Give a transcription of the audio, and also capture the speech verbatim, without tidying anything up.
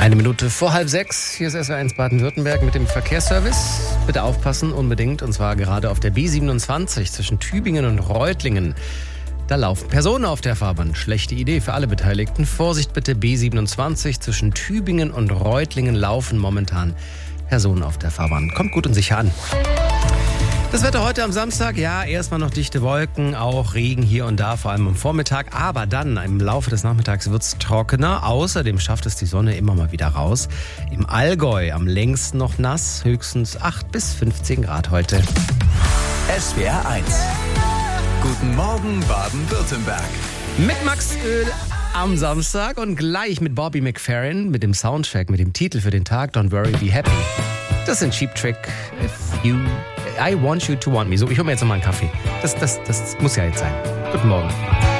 Eine Minute vor halb sechs, hier ist S W R eins Baden-Württemberg mit dem Verkehrsservice. Bitte aufpassen, unbedingt, und zwar gerade auf der B siebenundzwanzig zwischen Tübingen und Reutlingen. Da laufen Personen auf der Fahrbahn. Schlechte Idee für alle Beteiligten. Vorsicht bitte, B siebenundzwanzig zwischen Tübingen und Reutlingen laufen momentan Personen auf der Fahrbahn. Kommt gut und sicher an. Das Wetter heute am Samstag, ja, erstmal noch dichte Wolken, auch Regen hier und da, vor allem am Vormittag. Aber dann im Laufe des Nachmittags wird es trockener. Außerdem schafft es die Sonne immer mal wieder raus. Im Allgäu am längsten noch nass, höchstens acht bis fünfzehn Grad heute. S W R eins. Guten Morgen Baden-Württemberg. Mit Max Öl am Samstag und gleich mit Bobby McFerrin mit dem Soundtrack, mit dem Titel für den Tag Don't Worry, Be Happy. Das sind Cheap Trick, If You... I Want You to Want Me. So, ich hole mir jetzt noch mal einen Kaffee. Das, das, das muss ja jetzt sein. Guten Morgen.